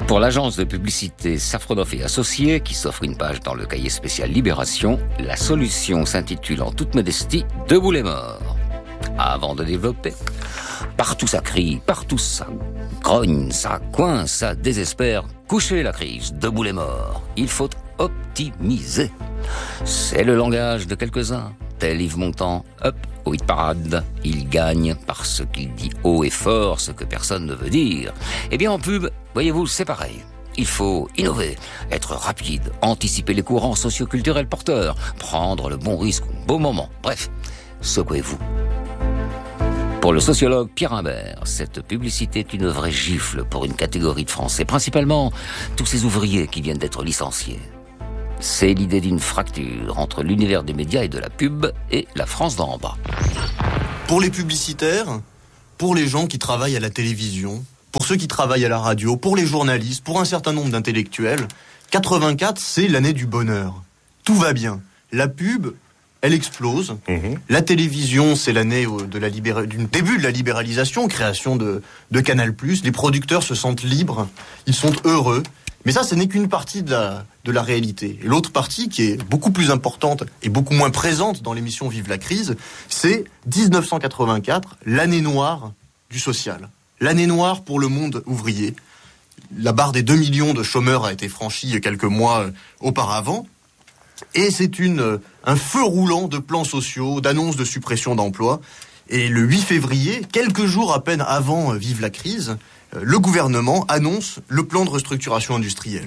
Pour l'agence de publicité Safronov et Associés, qui s'offre une page dans le cahier spécial Libération, la solution s'intitule en toute modestie « Debout les morts ». Avant de développer, partout ça crie, partout ça grogne, ça coince, ça désespère. Couchez la crise, debout les morts. Il faut optimiser. C'est le langage de quelques-uns. Tel Yves Montand, hop, au hit parade, il gagne parce qu'il dit haut et fort ce que personne ne veut dire. Eh bien en pub, voyez-vous, c'est pareil. Il faut innover, être rapide, anticiper les courants socio-culturels porteurs, prendre le bon risque au bon moment. Bref, secouez-vous. Pour le sociologue Pierre Imbert, cette publicité est une vraie gifle pour une catégorie de Français, principalement tous ces ouvriers qui viennent d'être licenciés. C'est l'idée d'une fracture entre l'univers des médias et de la pub et la France d'en bas. Pour les publicitaires, pour les gens qui travaillent à la télévision, pour ceux qui travaillent à la radio, pour les journalistes, pour un certain nombre d'intellectuels, 84, c'est l'année du bonheur. Tout va bien. La pub, elle explose. La télévision, c'est l'année du début de la libéralisation, création de Canal+. Les producteurs se sentent libres, ils sont heureux. Mais ça, ce n'est qu'une partie de la réalité. Et l'autre partie, qui est beaucoup plus importante et beaucoup moins présente dans l'émission Vive la crise, c'est 1984, l'année noire du social. L'année noire pour le monde ouvrier. La barre des 2 millions de chômeurs a été franchie quelques mois auparavant. Et c'est un feu roulant de plans sociaux, d'annonces de suppression d'emplois. Et le 8 février, quelques jours à peine avant Vive la crise, le gouvernement annonce le plan de restructuration industrielle.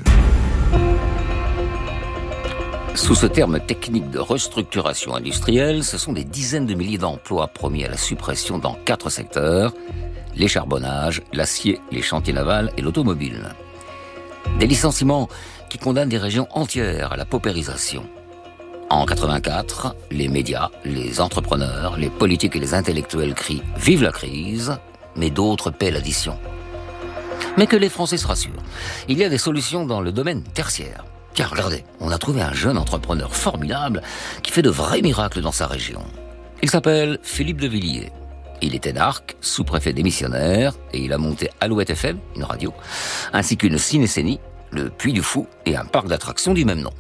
Sous ce terme technique de restructuration industrielle, ce sont des dizaines de milliers d'emplois promis à la suppression dans 4 secteurs, les charbonnages, l'acier, les chantiers navals et l'automobile. Des licenciements qui condamnent des régions entières à la paupérisation. En 84, les médias, les entrepreneurs, les politiques et les intellectuels crient « Vive la crise !» mais d'autres paient l'addition. Mais que les Français se rassurent, il y a des solutions dans le domaine tertiaire. Car regardez, on a trouvé un jeune entrepreneur formidable qui fait de vrais miracles dans sa région. Il s'appelle Philippe de Villiers. Il était d'Arc, sous-préfet démissionnaire, et il a monté Alouette FM, une radio, ainsi qu'une cinécénie, le Puy du Fou et un parc d'attractions du même nom.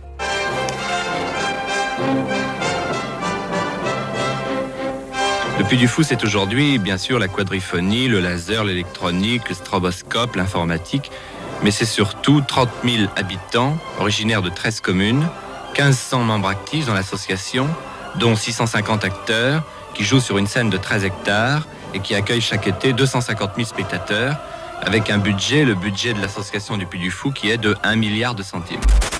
Le Puy du Fou, c'est aujourd'hui, bien sûr, la quadriphonie, le laser, l'électronique, le stroboscope, l'informatique, mais c'est surtout 30 000 habitants, originaires de 13 communes, 1500 membres actifs dans l'association, dont 650 acteurs, qui jouent sur une scène de 13 hectares et qui accueillent chaque été 250 000 spectateurs, avec un budget, le budget de l'association du Puy du Fou, qui est de 1 milliard de centimes.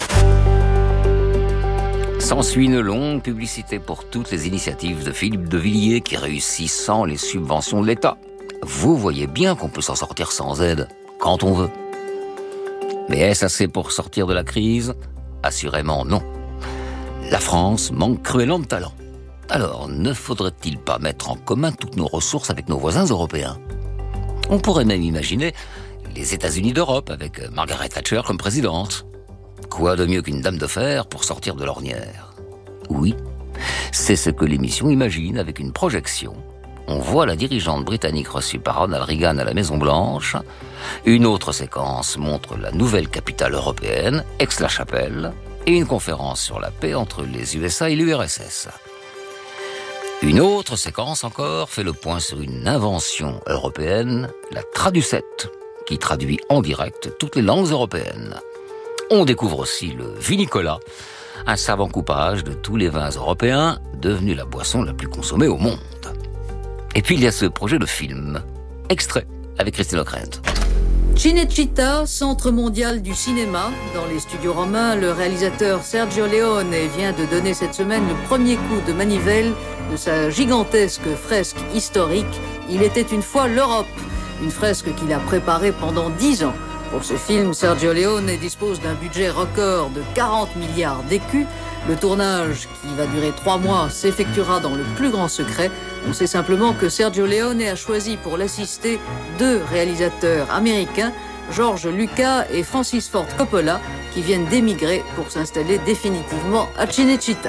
S'ensuit une longue publicité pour toutes les initiatives de Philippe de Villiers qui réussissent sans les subventions de l'État. Vous voyez bien qu'on peut s'en sortir sans aide, quand on veut. Mais est-ce assez pour sortir de la crise ? Assurément non. La France manque cruellement de talent. Alors, ne faudrait-il pas mettre en commun toutes nos ressources avec nos voisins européens ? On pourrait même imaginer les États-Unis d'Europe avec Margaret Thatcher comme présidente. Quoi de mieux qu'une dame de fer pour sortir de l'ornière ? Oui, c'est ce que l'émission imagine avec une projection. On voit la dirigeante britannique reçue par Ronald Reagan à la Maison-Blanche. Une autre séquence montre la nouvelle capitale européenne, Aix-la-Chapelle, et une conférence sur la paix entre les USA et l'URSS. Une autre séquence encore fait le point sur une invention européenne, la Traducette, qui traduit en direct toutes les langues européennes. On découvre aussi le vinicola, un savant coupage de tous les vins européens, devenu la boisson la plus consommée au monde. Et puis il y a ce projet de film, Extrait, avec Christine O'Krent. Cinecittà, centre mondial du cinéma. Dans les studios romains, le réalisateur Sergio Leone vient de donner cette semaine le premier coup de manivelle de sa gigantesque fresque historique « Il était une fois l'Europe », une fresque qu'il a préparée pendant 10 ans. Pour ce film, Sergio Leone dispose d'un budget record de 40 milliards d'écus. Le tournage, qui va durer 3 mois, s'effectuera dans le plus grand secret. On sait simplement que Sergio Leone a choisi pour l'assister 2 réalisateurs américains, George Lucas et Francis Ford Coppola, qui viennent d'émigrer pour s'installer définitivement à Cinecittà.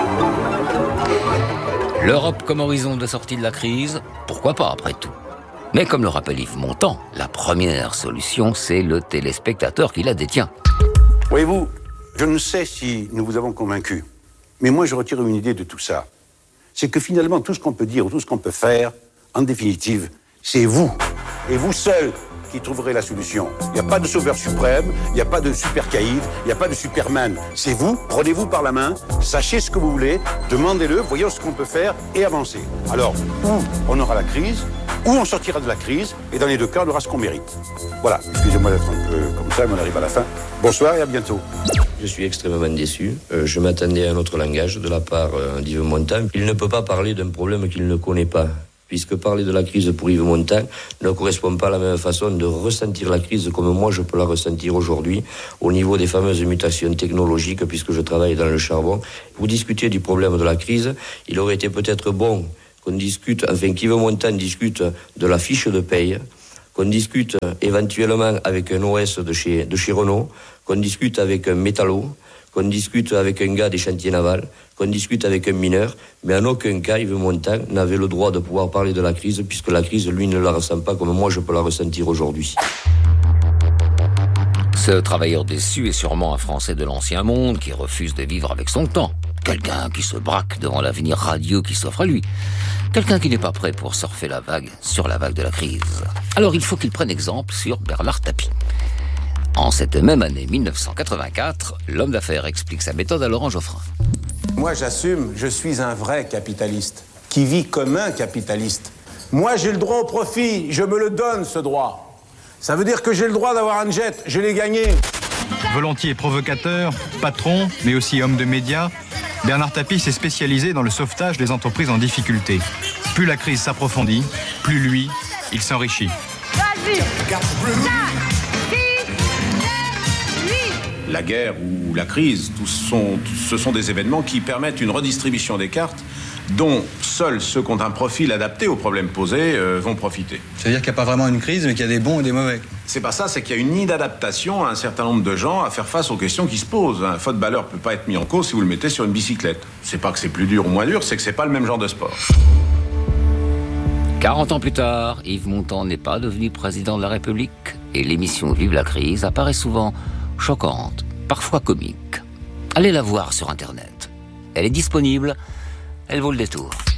L'Europe comme horizon de sortie de la crise, pourquoi pas après tout ? Mais comme le rappelle Yves Montand, la première solution, c'est le téléspectateur qui la détient. Voyez-vous, je ne sais si nous vous avons convaincu, mais moi je retire une idée de tout ça. C'est que finalement, tout ce qu'on peut dire ou tout ce qu'on peut faire, en définitive, c'est vous, et vous seul, qui trouverez la solution. Il n'y a pas de sauveur suprême, il n'y a pas de super caïd, il n'y a pas de Superman. C'est vous, prenez-vous par la main, sachez ce que vous voulez, demandez-le, voyons ce qu'on peut faire et avancez. Alors, ou on aura la crise, ou on sortira de la crise, et dans les deux cas, on aura ce qu'on mérite. Voilà, excusez-moi d'être un peu comme ça, mais on arrive à la fin. Bonsoir et à bientôt. Je suis extrêmement déçu. Je m'attendais à un autre langage de la part d'Yves Montand. Il ne peut pas parler d'un problème qu'il ne connaît pas, puisque parler de la crise pour Yves Montand ne correspond pas à la même façon de ressentir la crise comme moi je peux la ressentir aujourd'hui au niveau des fameuses mutations technologiques, puisque je travaille dans le charbon. Vous discutiez du problème de la crise, il aurait été peut-être bon qu'on discute, enfin qu'Yves Montand discute de la fiche de paye, qu'on discute éventuellement avec un OS de chez Renault, qu'on discute avec un métallo, qu'on discute avec un gars des chantiers navals, qu'on discute avec un mineur, mais en aucun cas, Yves Montand n'avait le droit de pouvoir parler de la crise, puisque la crise, lui, ne la ressent pas comme moi je peux la ressentir aujourd'hui. Ce travailleur déçu est sûrement un Français de l'ancien monde qui refuse de vivre avec son temps. Quelqu'un qui se braque devant l'avenir radieux qui s'offre à lui. Quelqu'un qui n'est pas prêt pour surfer sur la vague de la crise. Alors il faut qu'il prenne exemple sur Bernard Tapie. En cette même année 1984, l'homme d'affaires explique sa méthode à Laurent Geoffrin. Moi j'assume, je suis un vrai capitaliste, qui vit comme un capitaliste. Moi j'ai le droit au profit, je me le donne ce droit. Ça veut dire que j'ai le droit d'avoir un jet, je l'ai gagné. Volontiers provocateur, patron, mais aussi homme de médias, Bernard Tapie s'est spécialisé dans le sauvetage des entreprises en difficulté. Plus la crise s'approfondit, plus lui, il s'enrichit. La guerre ou la crise, ce sont des événements qui permettent une redistribution des cartes dont seuls ceux qui ont un profil adapté aux problèmes posés vont profiter. Ça veut dire qu'il n'y a pas vraiment une crise, mais qu'il y a des bons et des mauvais. C'est pas ça, c'est qu'il y a une inadaptation à un certain nombre de gens à faire face aux questions qui se posent. Un footballeur ne peut pas être mis en cause si vous le mettez sur une bicyclette. C'est pas que c'est plus dur ou moins dur, c'est que c'est pas le même genre de sport. 40 ans plus tard, Yves Montand n'est pas devenu président de la République et l'émission Vive la crise apparaît souvent choquante, parfois comique. Allez la voir sur Internet. Elle est disponible, elle vaut le détour.